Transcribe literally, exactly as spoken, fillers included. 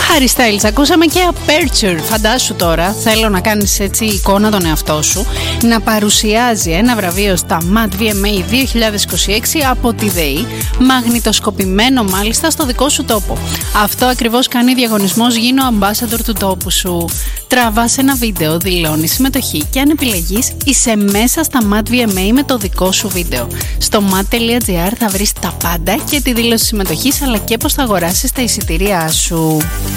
Harry Styles, ακούσαμε και Aperture. Φαντάσου τώρα, θέλω να κάνεις έτσι εικόνα τον εαυτό σου, να παρουσιάζει ένα βραβείο στα Mad βι εμ έι δύο χιλιάδες είκοσι έξι από τη ΔΕΗ, μαγνητοσκοπημένο μάλιστα στο δικό σου τόπο. Αυτό ακριβώς κάνει διαγωνισμός γίνω ambassador του τόπου σου. Τραβάς ένα βίντεο, δηλώνεις συμμετοχή και αν επιλεγείς είσαι μέσα στα Mad βι εμ έι με το δικό σου βίντεο. Στο mad τελεία gr θα βρεις τα πάντα και τη δήλωση συμμετοχής αλλά και πώς θα αγοράσεις τα εισιτήριά σου.